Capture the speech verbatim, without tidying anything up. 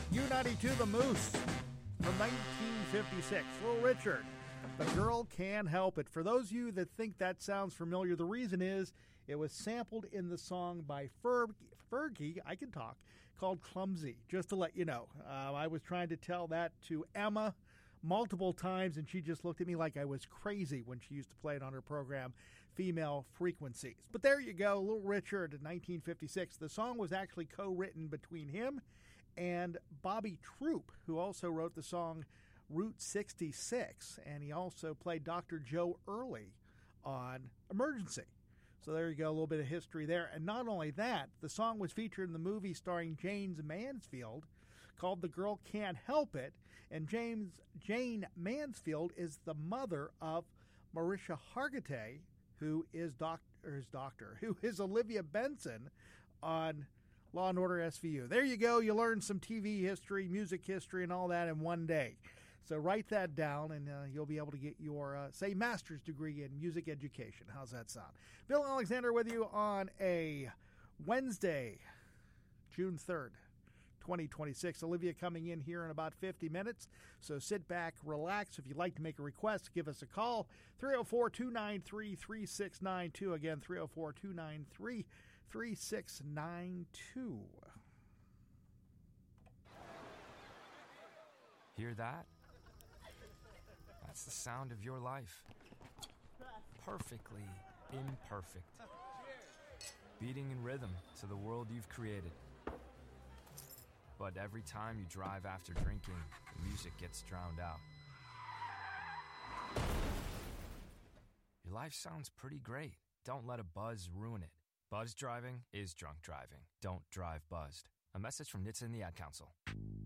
U ninety-two, The Moose from nineteen fifty-six. Little Richard, The Girl Can't Help It. For those of you that think that sounds familiar, the reason is it was sampled in the song by Fergie, Fergie I can talk, called Clumsy. Just to let you know, uh, I was trying to tell that to Emma multiple times, and she just looked at me like I was crazy when she used to play it on her program, Female Frequencies. But there you go, Little Richard in nineteen fifty-six. The song was actually co-written between him and Bobby Troup, who also wrote the song Route sixty-six, and he also played Doctor Joe Early on Emergency. So there you go, a little bit of history there. And not only that, the song was featured in the movie starring James Mansfield called The Girl Can't Help It, and James Jane Mansfield is the mother of Marisha Hargitay, who is doctor, his doctor, who is Olivia Benson on Law and Order S V U. There you go. You learn some T V history, music history, and all that in one day. So write that down, and uh, you'll be able to get your, uh, say, master's degree in music education. How's that sound? Bill Alexander with you on a Wednesday, June third, twenty twenty-six. Olivia coming in here in about fifty minutes. So sit back, relax. If you'd like to make a request, give us a call. three oh four, two nine three, three six nine two. Again, three oh four, two nine three, three six nine two. Hear that? That's the sound of your life. Perfectly imperfect. Beating in rhythm to the world you've created. But every time you drive after drinking, the music gets drowned out. Your life sounds pretty great. Don't let a buzz ruin it. Buzz driving is drunk driving. Don't drive buzzed. A message from N H T S A and the Ad Council.